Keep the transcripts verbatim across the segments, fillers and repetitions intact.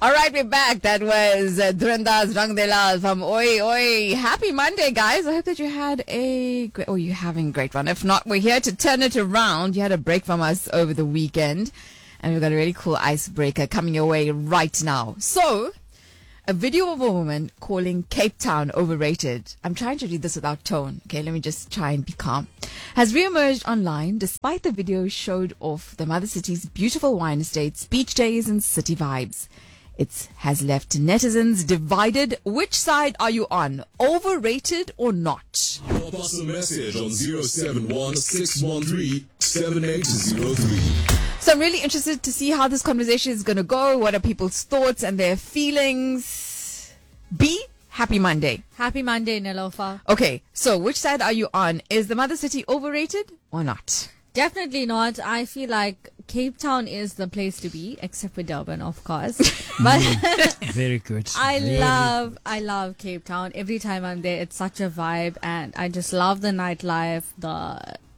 All right, we're back. That was uh, Dhurandhar's Rang De Lal from Oi Oi. Happy Monday, guys. I hope that you had a great, oh, you're having a great one. If not, we're here to turn it around. You had a break from us over the weekend, and we've got a really cool icebreaker coming your way right now. So, a video of a woman calling Cape Town overrated. I'm trying to read this without tone. Okay, let me just try and be calm. Has re-emerged online despite the video showed off the mother city's beautiful wine estates, beach days, and city vibes. It has left netizens divided. Which side are you on? Overrated or not? Pop us a message on zero seven one, six one three, seven eight zero three. So I'm really interested to see how this conversation is going to go. What are people's thoughts and their feelings? B, happy Monday. Happy Monday, Nelofa. Okay, so which side are you on? Is the mother city overrated or not? Definitely not. I feel like Cape Town is the place to be, except for Durban, of course. But Very good. I Very love, I love Cape Town. Every time I'm there, it's such a vibe, and I just love the nightlife, the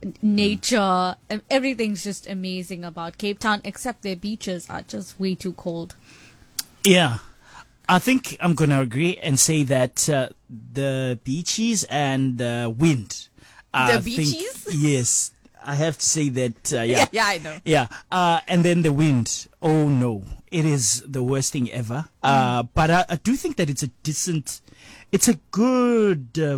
nature, and everything's just amazing about Cape Town, except their beaches are just way too cold. Yeah. I think I'm going to agree and say that uh, the beaches and the wind. I The beaches? Think, yes. I have to say that, uh, yeah. Yeah, I know. Yeah. Uh, and then the wind. Oh, no. It is the worst thing ever. Uh, but I, I do think that it's a decent, it's a good, uh,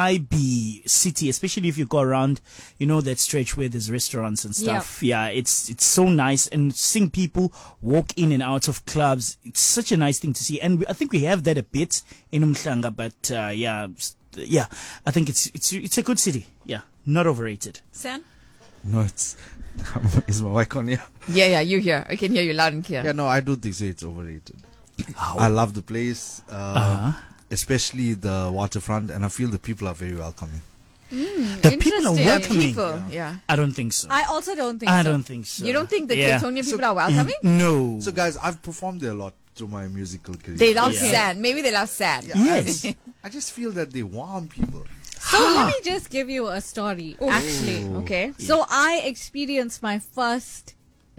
vibey city, especially if you go around, you know, that stretch where there's restaurants and stuff. Yeah, it's it's so nice. And seeing people walk in and out of clubs, it's such a nice thing to see. And we, I think we have that a bit in Umhlanga, but, uh, yeah, yeah, I think it's, it's, it's a good city. Yeah, not overrated. Sam? No, it's is my mic on here? Yeah, yeah, you here. I can hear you loud and clear. Yeah, no, I do think so. It's overrated. I love the place, uh, Uh-huh. especially the waterfront, and I feel the people are very welcoming. The people are Interesting. welcoming. People, yeah. I don't think so. I also don't think I so. don't think so. You don't think the Yeah. Cape Townian people are welcoming? No. So, guys, I've performed there a lot through my musical career. They love Yeah. sand. Maybe they love sand. Yes. I just feel that they warm people. So let me just give you a story, actually. Okay. So I experienced my first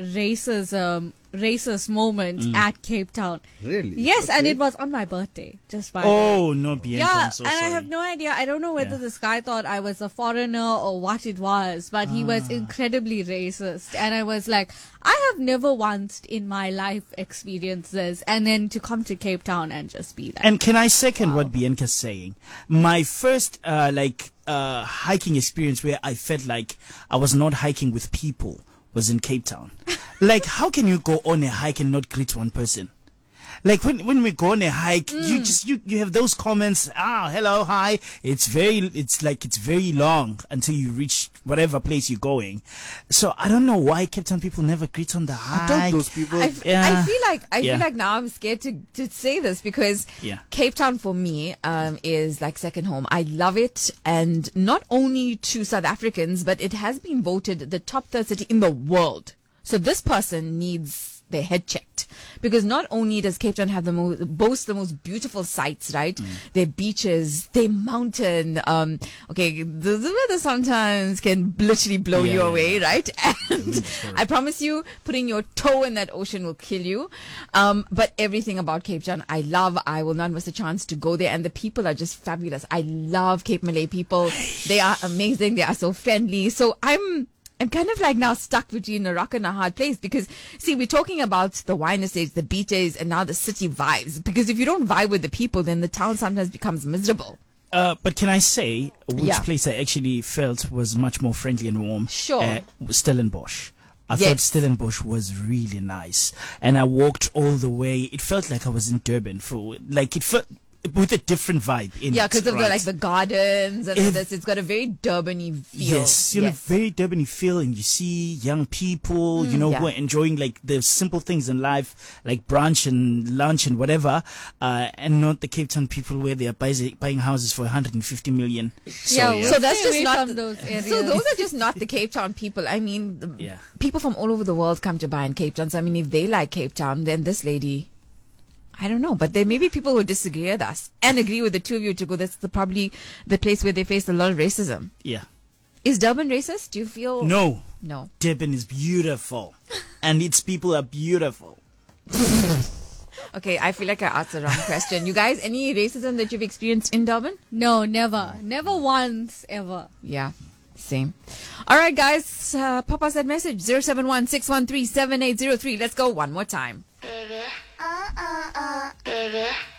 racism, racist moment at Cape Town. Really? Yes, and Okay. it was on my birthday, just by the Oh, no, Bianca, Yeah, I'm so and sorry. I have no idea. I don't know whether Yeah. this guy thought I was a foreigner or what it was, but he Ah. was incredibly racist. And I was like, I have never once in my life experienced this. And then to come to Cape Town and just be like, And can I second what Bianca's saying? My first, uh, like, uh, hiking experience where I felt like I was not hiking with people was in Cape Town. Like, how can you go on a hike and not greet one person? Like when when we go on a hike, you just you, you have those comments. Ah, hello, hi. It's very it's like it's very long until you reach whatever place you're going. So I don't know why Cape Town people never greet on the I doubt hike. those people. I, f- I Yeah. feel like I Yeah. feel like now I'm scared to, to say this because Yeah. Cape Town for me um, is like second home. I love it, and not only to South Africans, but it has been voted the top third city in the world. So this person needs their head checked, because not only does Cape Town have the most boast the most beautiful sights, right? Their beaches, their mountain. Um, okay, the, the weather sometimes can literally blow Yeah, you yeah, away, yeah. right? And I promise you, putting your toe in that ocean will kill you. Um, but everything about Cape Town, I love. I will not miss a chance to go there, and the people are just fabulous. I love Cape Malay people. They are amazing. They are so friendly. So I'm. I'm kind of like now stuck between a rock and a hard place because, see, we're talking about the wine estates, the beaches, and now the city vibes. Because if you don't vibe with the people, then the town sometimes becomes miserable. Uh, but can I say which Yeah. place I actually felt was much more friendly and warm? Sure. Uh, Stellenbosch. I Yes. thought Stellenbosch was really nice, and I walked all the way. It felt like I was in Durban for like it felt with a different vibe in Yeah, it, because of the right? like the gardens and If- this. It's got a very Durban-y feel. Yes, you know, very Durban feel, and you see young people, you know, Mm, yeah. who are enjoying like the simple things in life, like brunch and lunch and whatever, uh, and not the Cape Town people where they are buying, buying houses for one hundred fifty million. So, Yeah, yeah. we'll So that's stay just away not from those areas. So those are just not the Cape Town people. I mean, the Yeah. people from all over the world come to buy in Cape Town. So I mean, if they like Cape Town, then this lady, I don't know. But there may be people who disagree with us and agree with the two of you to go. That's the, probably the place where they face a lot of racism. yeah. Is Durban racist? Do you feel? No, No. Durban is beautiful, and its people are beautiful. Okay, I feel like I asked the wrong question. You guys, any racism that you've experienced in Durban? No, never. Never once, ever. Yeah, same. All right, guys, uh, pop us that message zero seven one six one three seven eight zero three. Let's go one more time. Baby, uh, uh, uh, baby.